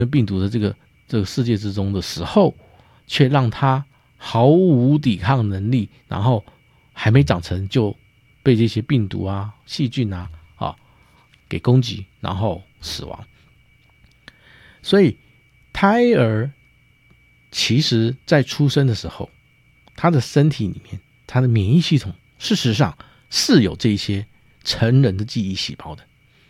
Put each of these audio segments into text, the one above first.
病毒的这个世界之中的时候，却让他毫无抵抗能力，然后还没长成就被这些病毒啊、细菌啊给攻击，然后死亡。所以胎儿其实在出生的时候，他的身体里面，他的免疫系统事实上是有这些成人的记忆细胞的。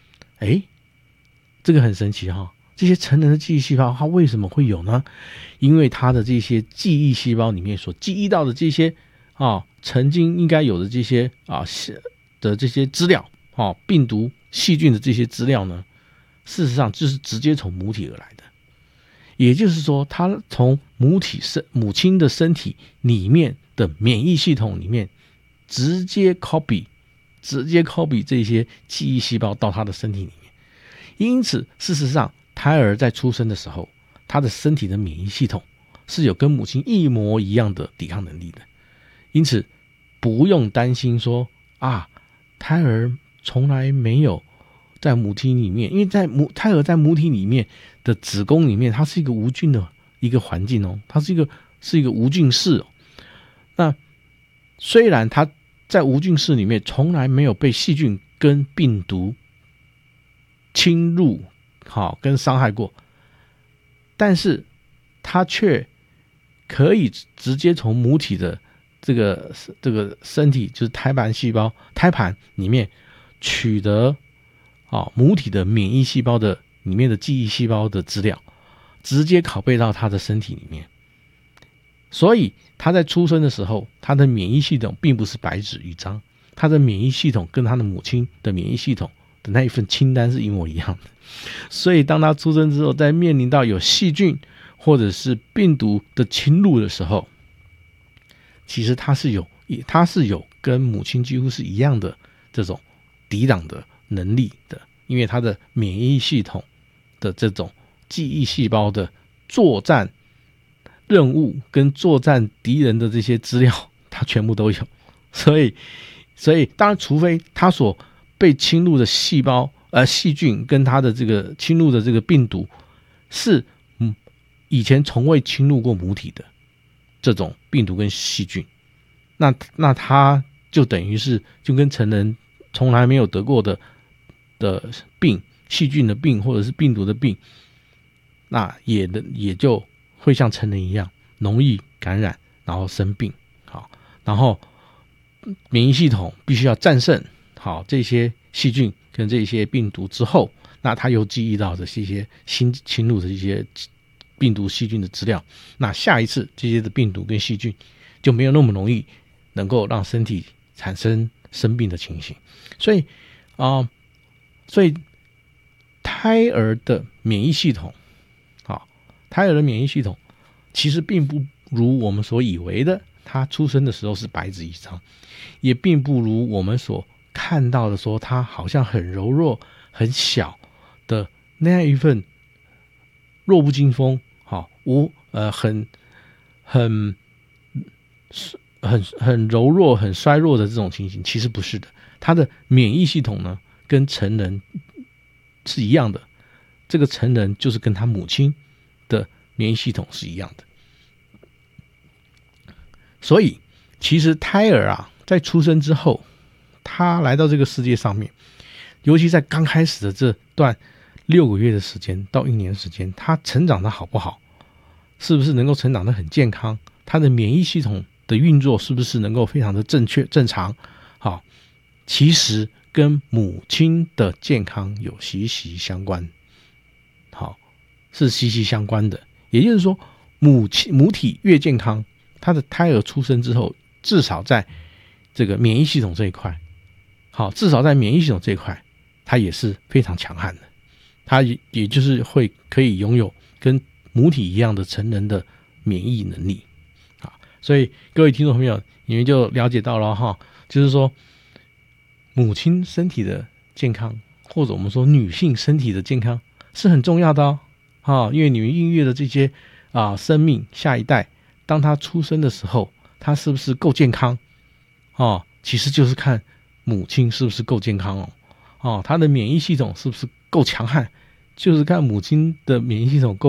这个很神奇哈，这些成人的记忆细胞它为什么会有呢？因为它的这些记忆细胞里面所记忆到的这些曾经应该有的这些的这些资料病毒细菌的这些资料呢，事实上就是直接从母体而来的。也就是说，它从母亲的身体里面的免疫系统里面直接 copy 这些记忆细胞到他的身体里面。因此事实上胎儿在出生的时候，他的身体的免疫系统是有跟母亲一模一样的抵抗能力的。因此不用担心说胎儿从来没有在母体里面，因为胎儿在母体里面的子宫里面，它是一个无菌的一个环境哦，它是一个无菌室哦。那虽然它在无菌室里面从来没有被细菌跟病毒侵入跟伤害过，但是它却可以直接从母体的这个身体，就是胎盘里面取得母体的免疫细胞的里面的记忆细胞的资料，直接拷贝到他的身体里面。所以他在出生的时候，他的免疫系统并不是白纸一张，他的免疫系统跟他的母亲的免疫系统的那一份清单是一模一样的。所以当他出生之后，在面临到有细菌或者是病毒的侵入的时候，其实他是有跟母亲几乎是一样的这种抵挡的能力的，因为他的免疫系统的这种记忆细胞的作战任务跟作战敌人的这些资料，他全部都有。所以当然除非他所被侵入的细菌跟他的这个侵入的这个病毒是以前从未侵入过母体的这种病毒跟细菌，那他就等于是就跟成人从来没有得过的病，细菌的病或者是病毒的病，那也就会像成人一样容易感染，然后生病。然后免疫系统必须要战胜这些细菌跟这些病毒之后，那他又记忆到这些新侵入的这些病毒细菌的资料，那下一次这些的病毒跟细菌就没有那么容易能够让身体产生生病的情形。所以胎儿的免疫系统其实并不如我们所以为的他出生的时候是白纸一张，也并不如我们所看到的说他好像很柔弱很小的那样一份弱不禁风很柔弱很衰弱的这种情形。其实不是的，他的免疫系统呢跟成人是一样的，这个成人就是跟他母亲的免疫系统是一样的。所以其实胎儿在出生之后，他来到这个世界上面，尤其在刚开始的这段6个月的时间到1年时间，他成长的好不好，是不是能够成长的很健康，他的免疫系统的运作是不是能够非常的正常，其实跟母亲的健康有息息相关，是息息相关的。也就是说母体越健康，他的胎儿出生之后，至少在这个免疫系统这一块，他也是非常强悍的，他也就是可以拥有跟母体一样的成人的免疫能力。所以各位听众朋友，你们就了解到了就是说母亲身体的健康，或者我们说女性身体的健康是很重要的因为你们孕育的这些生命下一代，当他出生的时候，他是不是够健康其实就是看母亲是不是够健康他的免疫系统是不是够强悍，就是看母亲的免疫系统够